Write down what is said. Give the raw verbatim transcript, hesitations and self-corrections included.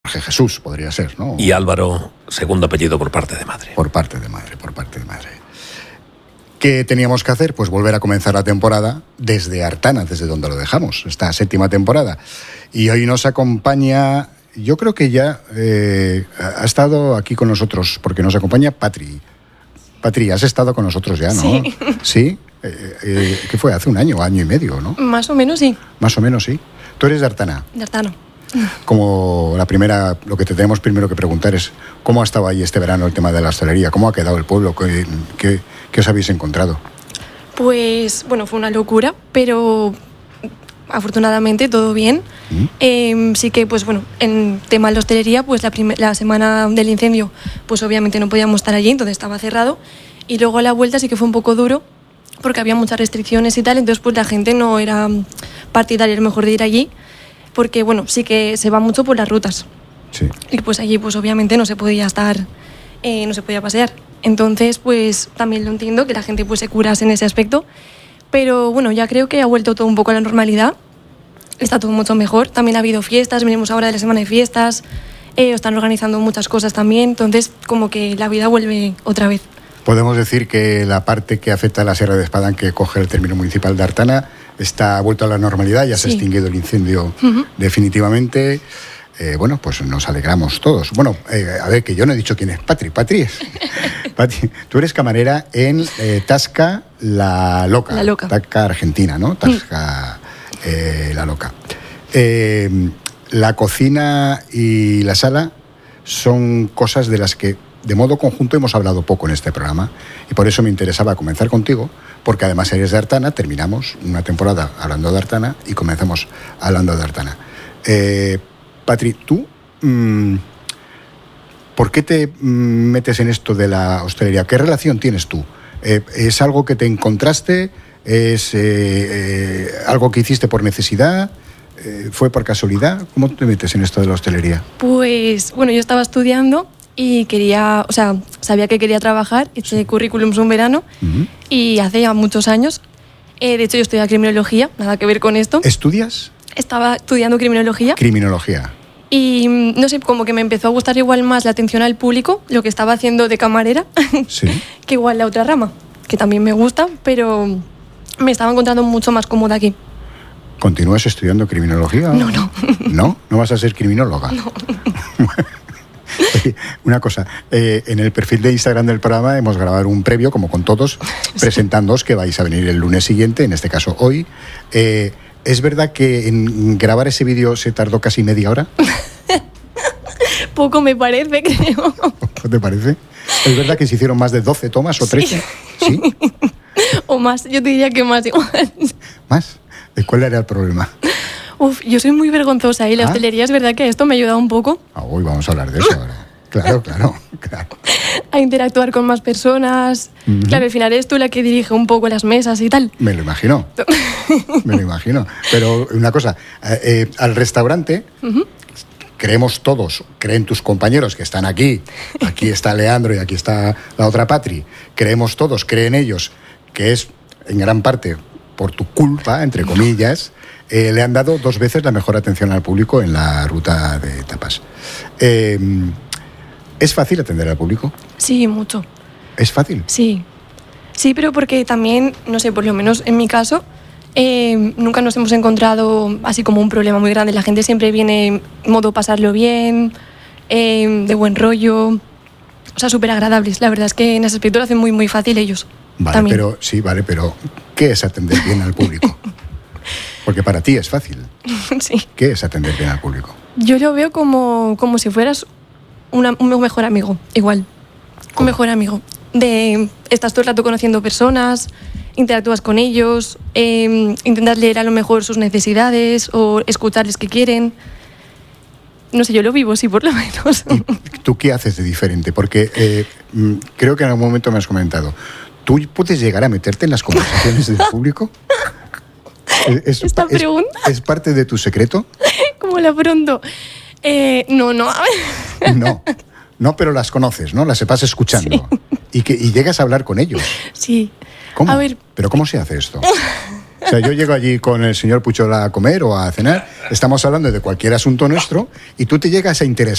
Jorge Jesús podría ser, ¿no? Y Álvaro, segundo apellido por parte de madre. Por parte de madre, por parte de madre. ¿Qué teníamos que hacer? Pues volver a comenzar la temporada desde Artana, desde donde lo dejamos, esta séptima temporada. Y hoy nos acompaña, yo creo que ya eh, ha estado aquí con nosotros, porque nos acompaña Patri. Patri, has estado con nosotros ya, ¿no? Sí. ¿Sí? Eh, eh, ¿Qué fue? Hace un año, año y medio, ¿no? Más o menos, sí. Más o menos, sí. Tú eres de Artana. De Artano. Como la primera, lo que te tenemos primero que preguntar es ¿cómo ha estado ahí este verano el tema de la hostelería? ¿Cómo ha quedado el pueblo? ¿Qué, qué, qué os habéis encontrado? Pues, bueno, fue una locura, pero afortunadamente todo bien. ¿Mm? Eh, sí que, pues bueno, en tema de la hostelería, pues la, primer, la semana del incendio, pues obviamente no podíamos estar allí, entonces estaba cerrado. Y luego a la vuelta sí que fue un poco duro, porque había muchas restricciones y tal, entonces pues la gente no era partidaria, a lo mejor, de ir allí, porque, bueno, sí que se va mucho por las rutas. Sí. Y pues allí, pues obviamente no se podía estar, eh, no se podía pasear. Entonces, pues también lo entiendo, que la gente pues se curase en ese aspecto. Pero bueno, ya creo que ha vuelto todo un poco a la normalidad. Está todo mucho mejor. También ha habido fiestas, venimos ahora de la semana de fiestas. Eh, están organizando muchas cosas también. Entonces, como que la vida vuelve otra vez. Podemos decir que la parte que afecta a la Sierra de Espadán, que coge el término municipal de Artana, está vuelto a la normalidad, ya se ha Sí. extinguido el incendio Uh-huh. definitivamente. Eh, bueno, pues nos alegramos todos. Bueno, eh, a ver, que yo no he dicho quién es Patri. Patri es. Patri, tú eres camarera en eh, Tasca La Loca. La Loca. Tasca Argentina, ¿no? Tasca eh, La Loca. Eh, la cocina y la sala son cosas de las que de modo conjunto hemos hablado poco en este programa y por eso me interesaba comenzar contigo, porque además eres de Artana, terminamos una temporada hablando de Artana y comenzamos hablando de Artana. Eh, Patri, tú, mmm, ¿por qué te mm, metes en esto de la hostelería? ¿Qué relación tienes tú? Eh, ¿Es algo que te encontraste? ¿Es eh, eh, algo que hiciste por necesidad? Eh, ¿Fue por casualidad? ¿Cómo te metes en esto de la hostelería? Pues bueno, yo estaba estudiando y quería, o sea, sabía que quería trabajar, hice sí. currículums un verano uh-huh. y hace ya muchos años. Eh, de hecho, yo estudiaba criminología, nada que ver con esto. ¿Estudias? Estaba estudiando criminología. Criminología. Y no sé, como que me empezó a gustar igual más la atención al público, lo que estaba haciendo de camarera, sí. que igual la otra rama, que también me gusta, pero me estaba encontrando mucho más cómoda aquí. ¿Continúas estudiando criminología? No, no. ¿No? ¿No vas a ser criminóloga? No. Una cosa, eh, en el perfil de Instagram del programa hemos grabado un previo, como con todos, sí. presentándoos que vais a venir el lunes siguiente, en este caso hoy. Eh, ¿Es verdad que en grabar ese vídeo se tardó casi media hora? Poco me parece, creo. ¿Poco te parece? ¿Es verdad que se hicieron más de doce tomas o trece? Sí. ¿Sí? O más, yo te diría que más igual. ¿Más? ¿Cuál era el problema? Uf, yo soy muy vergonzosa y la ¿Ah? hostelería es verdad que esto me ha ayudado un poco. Ah, uy, vamos a hablar de eso ahora. Claro, claro, claro. A interactuar con más personas. Uh-huh. Claro, al final eres tú la que dirige un poco las mesas y tal. Me lo imagino. Me lo imagino. Pero una cosa, eh, eh, al restaurante, uh-huh. creemos todos, creen tus compañeros que están aquí, aquí está Leandro y aquí está la otra Patri, creemos todos, creen ellos, que es en gran parte por tu culpa, entre comillas, eh, le han dado dos veces la mejor atención al público en la ruta de tapas. Eh, ¿Es fácil atender al público? Sí, mucho. ¿Es fácil? Sí. Sí, pero porque también, no sé, por lo menos en mi caso, eh, nunca nos hemos encontrado así como un problema muy grande. La gente siempre viene en modo pasarlo bien, eh, de buen rollo, o sea, súper agradables. La verdad es que en ese aspecto lo hacen muy, muy fácil ellos. Vale, también. pero sí, vale, pero ¿qué es atender bien al público? Porque para ti es fácil. Sí. ¿Qué es atender bien al público? Yo lo veo como, como si fueras una, un mejor amigo, igual. ¿Cómo? Un mejor amigo. De, estás todo el rato conociendo personas, interactúas con ellos, eh, intentas leer a lo mejor sus necesidades o escucharles qué quieren. No sé, yo lo vivo, sí, por lo menos. ¿Y tú qué haces de diferente? Porque eh, creo que en algún momento me has comentado, ¿tú puedes llegar a meterte en las conversaciones del público? ¿Es, ¿Esta es, pregunta? ¿Es parte de tu secreto? ¿Cómo la afronto? Eh, no, no. No, no, pero las conoces, ¿no? Las sepas escuchando. Sí. Y, que, y llegas a hablar con ellos. Sí. ¿Cómo? A ver. ¿Pero cómo se hace esto? O sea, yo llego allí con el señor Puchol a comer o a cenar, estamos hablando de cualquier asunto nuestro y tú te llegas a interesar